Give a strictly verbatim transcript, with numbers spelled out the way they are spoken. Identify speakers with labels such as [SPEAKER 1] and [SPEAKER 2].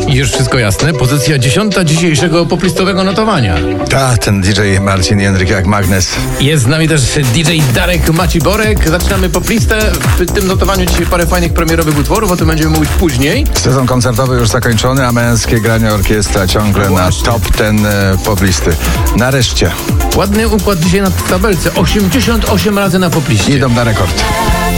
[SPEAKER 1] I już wszystko jasne. Pozycja dziesiąta dzisiejszego poplistowego notowania.
[SPEAKER 2] Ta, ten D J Marcin Jędryk jak magnes.
[SPEAKER 1] Jest z nami też D J Darek Maciborek. Zaczynamy poplistę. W tym notowaniu dzisiaj parę fajnych premierowych utworów, o tym będziemy mówić później.
[SPEAKER 2] Sezon koncertowy już zakończony, a męskie granie orkiestra ciągle na top ten e, poplisty. Nareszcie.
[SPEAKER 1] Ładny układ dzisiaj na tabelce. osiemdziesiąt osiem razy na popliście.
[SPEAKER 2] Idą na rekord.